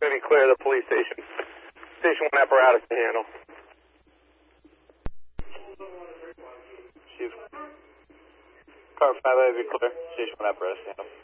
Maybe clear the police station. Station 1 apparatus to handle. Chief. Car 5A, be clear. Station 1 apparatus to handle.